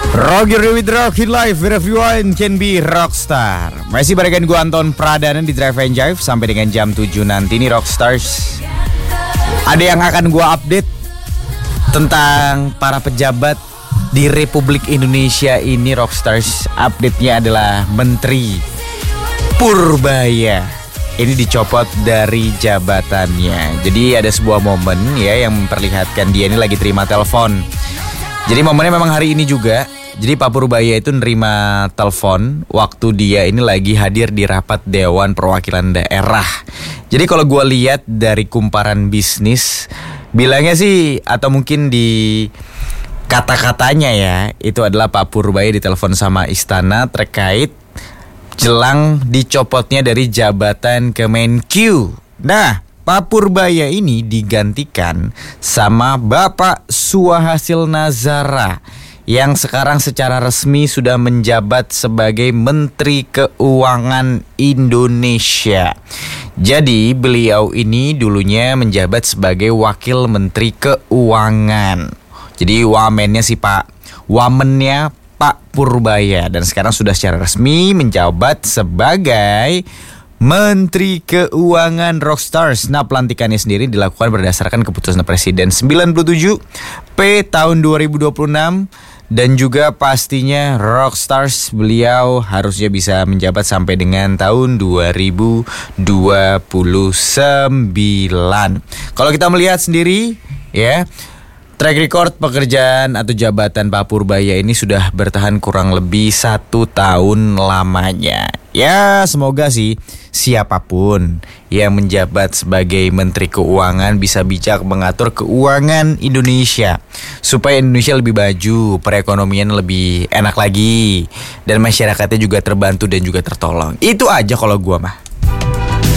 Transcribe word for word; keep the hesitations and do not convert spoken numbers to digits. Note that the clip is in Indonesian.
Roger with Rocky Life, where everyone can be rockstar. Masih barengan gue Anton Pradana di Drive and Jive sampai dengan jam tujuh nanti nih Rockstars. Ada yang akan gue update tentang para pejabat di Republik Indonesia ini Rockstars. Update-nya adalah Menteri Purbaya. Ini dicopot dari jabatannya. Jadi ada sebuah momen ya yang memperlihatkan dia ini lagi terima telepon. Jadi momennya memang hari ini juga. Jadi Pak Purbaya itu nerima telepon waktu dia ini lagi hadir di rapat Dewan Perwakilan Daerah. Jadi kalau gue lihat dari kumparan bisnis, bilangnya sih atau mungkin di kata-katanya ya, itu adalah Pak Purbaya ditelepon sama istana terkait jelang dicopotnya dari jabatan Kemenkyu. Nah, Pak Purbaya ini digantikan sama Bapak Suhasil Nazara yang sekarang secara resmi sudah menjabat sebagai Menteri Keuangan Indonesia. Jadi beliau ini dulunya menjabat sebagai Wakil Menteri Keuangan. Jadi wamennya si Pak, wamennya Pak Purbaya, dan sekarang sudah secara resmi menjabat sebagai Menteri Keuangan Rockstars. Nah, pelantikannya sendiri dilakukan berdasarkan keputusan Presiden sembilan puluh tujuh P tahun dua ribu dua puluh enam. Dan juga pastinya Rockstars beliau harusnya bisa menjabat sampai dengan tahun dua ribu dua puluh sembilan. Kalau kita melihat sendiri ya, track record pekerjaan atau jabatan Pak Purbaya ini sudah bertahan kurang lebih satu tahun lamanya. Ya semoga sih siapapun yang menjabat sebagai Menteri Keuangan bisa bijak mengatur keuangan Indonesia supaya Indonesia lebih maju, perekonomian lebih enak lagi, dan masyarakatnya juga terbantu dan juga tertolong. Itu aja kalau gua mah.